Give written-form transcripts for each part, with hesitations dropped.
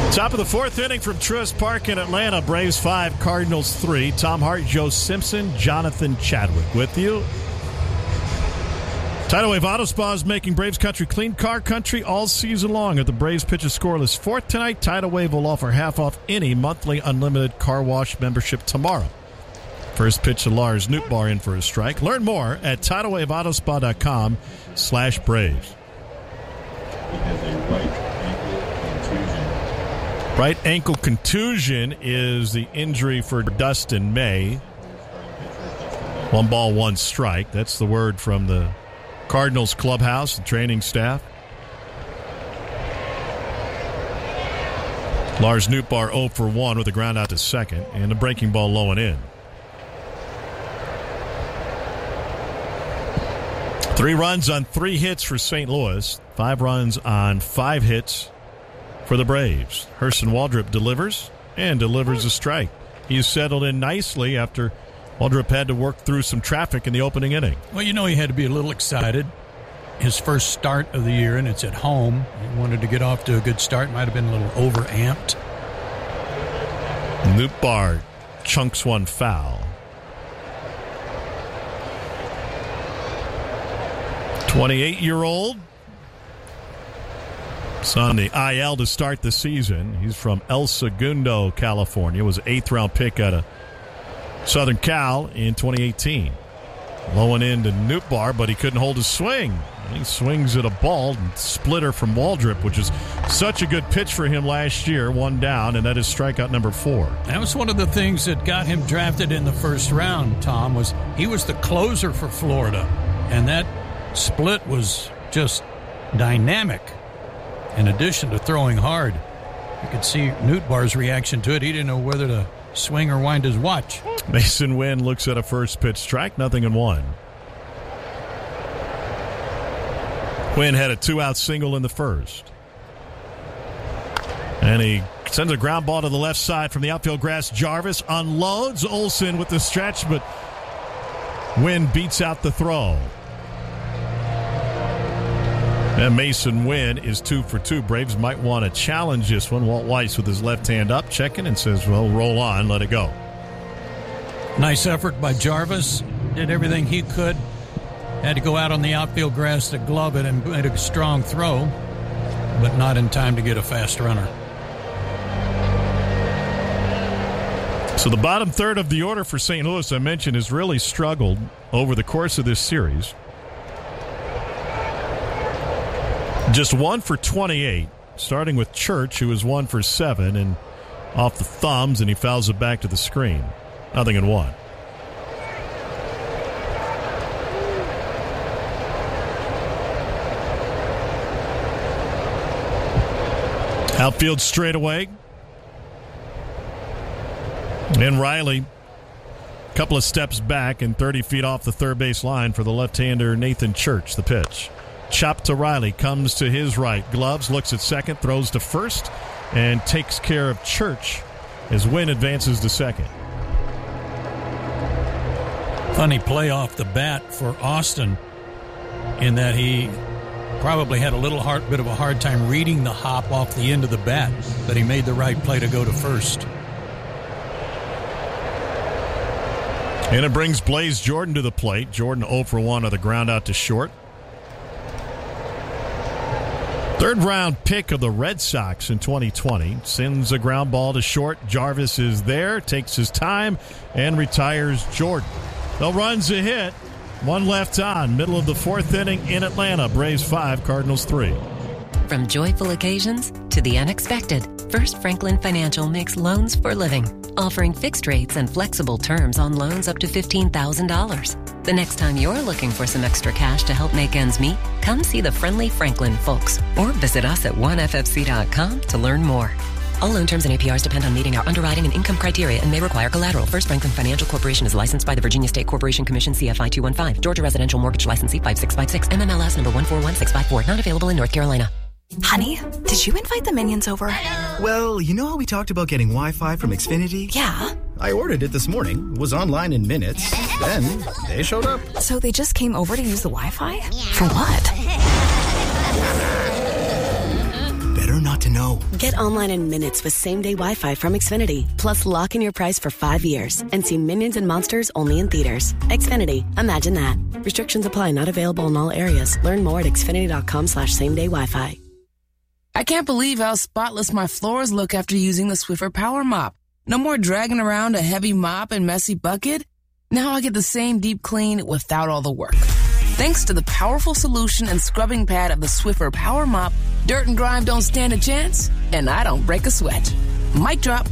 Top of the fourth inning from Truist Park in Atlanta. Braves 5, Cardinals 3. Tom Hart, Joe Simpson, Jonathan Chadwick with you. Tidal Wave Auto Spa is making Braves Country clean car country all season long. If the Braves pitch a scoreless fourth tonight, Tidal Wave will offer half off any monthly unlimited car wash membership tomorrow. First pitch to Lars Nootbaar in for a strike. Learn more at TidalWaveAutoSpa.com/Braves. He has a right ankle contusion. Right ankle contusion is the injury for Dustin May. 1 ball, 1 strike. That's the word from the Cardinals clubhouse and training staff. Lars Nootbaar 0 for 1 with a ground out to second and a breaking ball low and in. 3 runs on 3 hits for St. Louis. 5 runs on 5 hits for the Braves. Hurston Waldrop delivers and delivers a strike. He's settled in nicely after Waldrop had to work through some traffic in the opening inning. Well, you know he had to be a little excited. His first start of the year, and it's at home. He wanted to get off to a good start. Might have been a little overamped. Nootbaar chunks one foul. 28-year-old. He's on the IL to start the season. He's from El Segundo, California. Was an 8th-round pick out of Southern Cal in 2018. Low and in to Nootbaar, but he couldn't hold his swing. He swings at a ball and splitter from Waldrop, which is such a good pitch for him last year. 1 down, and that is strikeout number 4. That was one of the things that got him drafted in the first round, Tom, was he was the closer for Florida. And that split was just dynamic. In addition to throwing hard, you could see Nootbaar's reaction to it. He didn't know whether to swing or wind his watch. Mason Wynn looks at a first pitch strike, 0-1. Wynn had a 2-out single in the first. And he sends a ground ball to the left side from the outfield grass. Jarvis unloads. Olsen with the stretch, but Wynn beats out the throw. And Mason Wynn is 2 for 2. Braves might want to challenge this one. Walt Weiss with his left hand up, checking and says, well, roll on, let it go. Nice effort by Jarvis. Did everything he could. Had to go out on the outfield grass to glove it and made a strong throw, but not in time to get a fast runner. So the bottom third of the order for St. Louis, I mentioned, has really struggled over the course of this series. Just 1 for 28, starting with Church, who was 1 for 7, and off the thumbs, and he fouls it back to the screen. 0-1. Outfield straightaway. And Riley, a couple of steps back and 30 feet off the third base line for the left-hander Nathan Church, the pitch. Chop to Riley, comes to his right. Gloves, looks at second, throws to first, and takes care of Church as Wynn advances to second. Funny play off the bat for Austin in that he probably had a bit of a hard time reading the hop off the end of the bat, but he made the right play to go to first. And it brings Blaze Jordan to the plate. Jordan 0 for 1 on the ground out to short. 3rd round pick of the Red Sox in 2020. Sends a ground ball to short. Jarvis is there, takes his time, and retires Jordan. No runs, a hit. 1 left on. Middle of the 4th inning in Atlanta. Braves 5, Cardinals 3. From joyful occasions to the unexpected, First Franklin Financial makes loans for living, offering fixed rates and flexible terms on loans up to $15,000. The next time you're looking for some extra cash to help make ends meet, come see the friendly Franklin folks or visit us at oneffc.com to learn more. All loan terms and APRs depend on meeting our underwriting and income criteria and may require collateral. First Franklin Financial Corporation is licensed by the Virginia State Corporation Commission, CFI 215. Georgia Residential Mortgage Licensee 5656, MMLS number 141654. Not available in North Carolina. Honey, did you invite the Minions over? Well, you know how we talked about getting Wi-Fi from Xfinity? Yeah. I ordered it this morning, was online in minutes, then they showed up. So they just came over to use the Wi-Fi? For what? Better not to know. go. Get online in minutes with same-day Wi-Fi from Xfinity. Plus, lock in your price for 5 years and see Minions and Monsters only in theaters. Xfinity. Imagine that. Restrictions apply. Not available in all areas. Learn more at xfinity.com/same-day Wi-Fi. I can't believe how spotless my floors look after using the Swiffer Power Mop. No more dragging around a heavy mop and messy bucket. Now I get the same deep clean without all the work. Thanks to the powerful solution and scrubbing pad of the Swiffer Power Mop, dirt and grime don't stand a chance, and I don't break a sweat. Mic drop.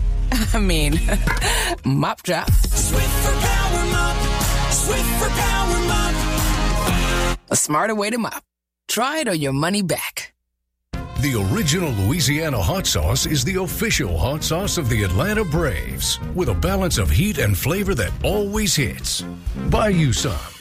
Mop drop. Swiffer Power Mop. Swiffer Power Mop. A smarter way to mop. Try it or your money back. The original Louisiana hot sauce is the official hot sauce of the Atlanta Braves, with a balance of heat and flavor that always hits. Buy you some.